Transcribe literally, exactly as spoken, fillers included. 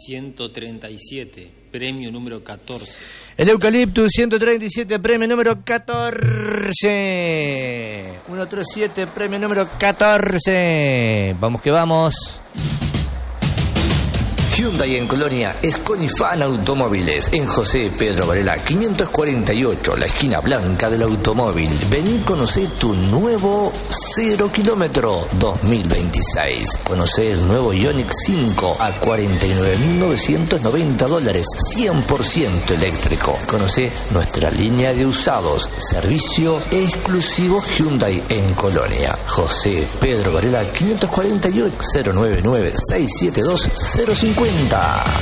ciento treinta y siete, premio número catorce. El Eucaliptus, ciento treinta y siete, premio número catorce. ciento treinta y siete, premio número catorce. Vamos que vamos. Hyundai en Colonia es Conifan Automóviles, en José Pedro Varela quinientos cuarenta y ocho, la esquina blanca del automóvil. Vení y conocé tu nuevo cero kilómetro dos mil veintiséis. Conocé el nuevo Ioniq cinco a cuarenta y nueve mil novecientos noventa dólares, cien por ciento eléctrico. Conocé nuestra línea de usados, servicio exclusivo Hyundai en Colonia. José Pedro Varela quinientos cuarenta y ocho, cero nueve nueve, seis siete dos, cero cincuenta.